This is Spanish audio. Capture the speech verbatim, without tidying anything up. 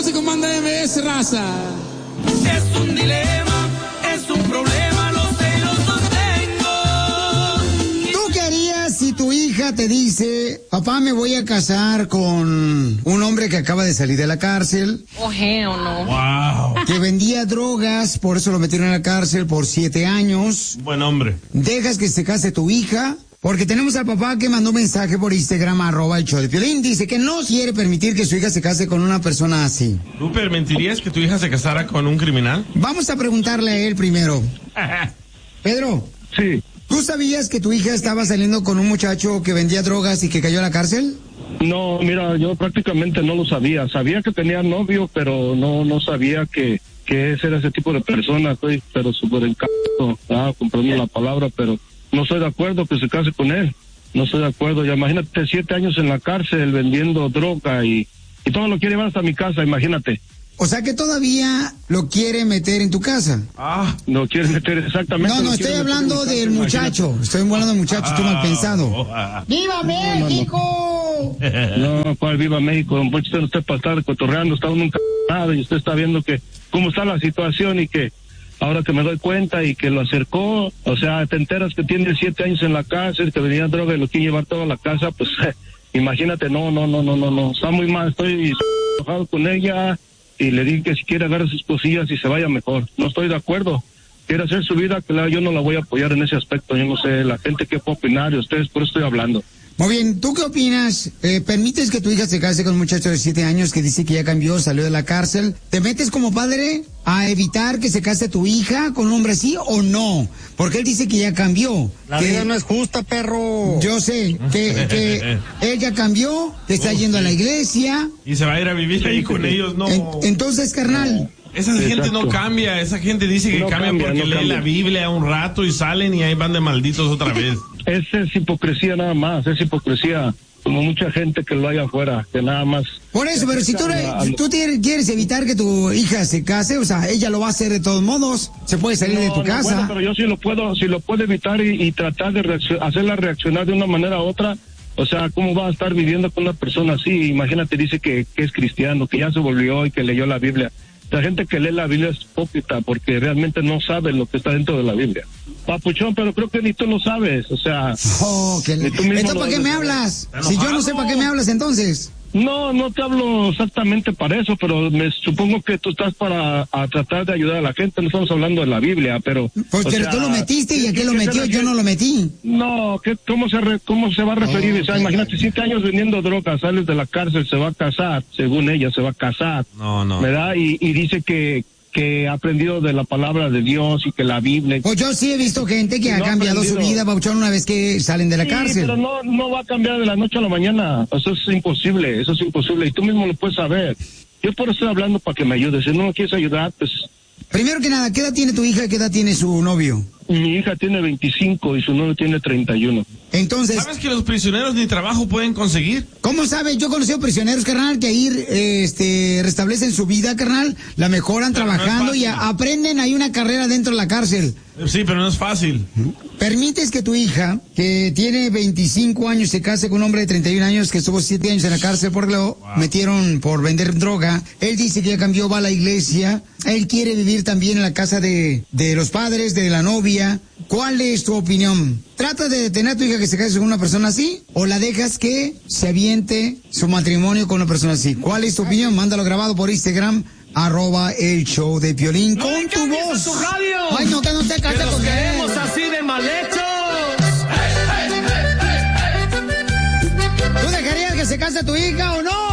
se comanda M S, raza. Es un dilema, es un problema, lo sé y lo sostengo. ¿Tú qué harías si tu hija te dice, papá, me voy a casar con un hombre que acaba de salir de la cárcel? Oh, hell no. Wow. Que vendía drogas, por eso lo metieron en la cárcel por siete años. Buen hombre. ¿Dejas que se case tu hija? Porque tenemos al papá que mandó un mensaje por Instagram, arroba el show de Piolín. Dice que no quiere permitir que su hija se case con una persona así. ¿Tú permitirías que tu hija se casara con un criminal? Vamos a preguntarle a él primero. Pedro. Sí. ¿Tú sabías que tu hija estaba saliendo con un muchacho que vendía drogas y que cayó a la cárcel? No, mira, yo prácticamente no lo sabía. Sabía que tenía novio, pero no no sabía que, que ese era ese tipo de persona. Estoy pero súper encantado, ah, comprando la palabra, pero no estoy de acuerdo que se case con él. No estoy de acuerdo. Ya imagínate, siete años en la cárcel vendiendo droga y, y todo lo quiere llevar hasta mi casa, imagínate. O sea que todavía lo quiere meter en tu casa. Ah, no quiere meter exactamente. No, no, estoy hablando del muchacho. Estoy hablando del muchacho, tú mal pensado. ¡Viva México! No, no, cuál viva México, don Poncho, usted no está para estar cotorreando, está uno nada y usted está viendo que cómo está la situación y que ahora que me doy cuenta y que lo acercó, o sea, te enteras que tiene siete años en la cárcel, que venía droga y lo quiere llevar toda la casa, pues imagínate, no, no, no, no, no, no, está muy mal, estoy enojado con ella y le dije que si quiere agarrar sus cosillas y se vaya mejor. No estoy de acuerdo. Quiere hacer su vida, claro, yo no la voy a apoyar en ese aspecto, yo no sé, la gente qué puede opinar y ustedes, por eso estoy hablando. Muy bien, ¿tú qué opinas? Eh, ¿Permites que tu hija se case con un muchacho de siete años que dice que ya cambió, salió de la cárcel? ¿Te metes como padre a evitar que se case tu hija con un hombre así o no? Porque él dice que ya cambió. La que vida no es justa, perro. Yo sé que, que él ya cambió, que está yendo a la iglesia. Y se va a ir a vivir ahí con ellos, no. En, entonces, carnal. Esa gente Exacto. no cambia, esa gente dice que No cambia, cambia, porque no lee cambia. la Biblia un rato y salen y ahí van de malditos otra vez. Esa es hipocresía nada más, es hipocresía, como mucha gente que lo hay afuera, que nada más. Por eso, pero si tú, si tú quieres evitar que tu hija se case, o sea, ella lo va a hacer de todos modos, se puede salir No, de tu no, casa. bueno, pero yo sí lo puedo, si lo puedo evitar y, y tratar de reaccion- hacerla reaccionar de una manera u otra. O sea, ¿cómo va a estar viviendo con una persona así? Imagínate, dice que, que es cristiano, que ya se volvió y que leyó la Biblia. La gente que lee la Biblia es hipócrita porque realmente no sabe lo que está dentro de la Biblia. Papuchón, pero creo que ni tú lo sabes, o sea... Oh, que ni tú mismo ¿Entonces lo para qué debes me saber. hablas? Si yo no sé para qué me hablas entonces. No, no te hablo exactamente para eso, pero me supongo que tú estás para a tratar de ayudar a la gente. No estamos hablando de la Biblia, pero... Pues o que sea, tú lo metiste y ¿qué- aquel lo qué se metió, yo refiere? no lo metí. No, ¿qué, cómo, se re- ¿cómo se va a referir? Oh, o sea, ok. imagínate, siete años vendiendo drogas, sales de la cárcel, se va a casar, según ella, se va a casar, No, no. ¿verdad? Y, y dice que, que ha aprendido de la palabra de Dios y que la Biblia... Pues yo sí he visto gente que No ha ha cambiado su aprendido. vida, Pauchón, una vez que salen de la Sí, cárcel. pero no, no va a cambiar de la noche a la mañana. Eso es imposible, eso es imposible. Y tú mismo lo puedes saber. Yo por eso estoy hablando para que me ayudes. Si no me quieres ayudar, pues... Primero que nada, ¿qué edad tiene tu hija y qué edad tiene su novio? Mi hija tiene veinticinco y su novio tiene treinta y uno. Entonces, ¿Sabes que los prisioneros ni trabajo pueden conseguir? ¿cómo sabes? Yo he conocido prisioneros, carnal, que ahí eh, este, restablecen su vida, carnal, la mejoran Pero no es trabajando y fácil. a- aprenden ahí una carrera dentro de la cárcel. Sí, pero no es fácil. ¿Permites que tu hija, que tiene veinticinco años, se case con un hombre de treinta y un años que estuvo siete años en la cárcel porque lo metieron por vender droga? Él dice que ya cambió, va a la iglesia. Él quiere vivir también en la casa de, de los padres, de la novia. ¿Cuál es tu opinión? ¿Tratas de detener a tu hija que se case con una persona así? ¿O la dejas que se aviente su matrimonio con una persona así? ¿Cuál es tu opinión? Mándalo grabado por Instagram, arroba el show de Piolín No con le tu cambies voz. a tu radio. Ay, no, que no te Que cases los con queremos él. así de mal hechos. ¿Tú dejarías que se case tu hija o no?